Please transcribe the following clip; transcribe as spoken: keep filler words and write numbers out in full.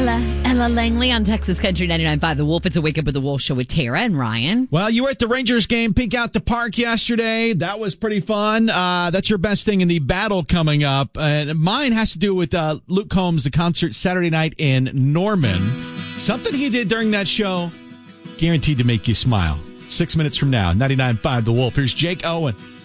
Ella, Ella Langley on Texas Country ninety-nine point five The Wolf. It's a Wake Up with the Wolf show with Tara and Ryan. Well, you were at the Rangers game, Pink Out the Park yesterday. That was pretty fun. Uh, that's your best thing in the battle coming up. And mine has to do with uh, Luke Combs, the concert Saturday night in Norman. Something he did during that show, guaranteed to make you smile. Six minutes from now, ninety-nine point five The Wolf. Here's Jake Owen.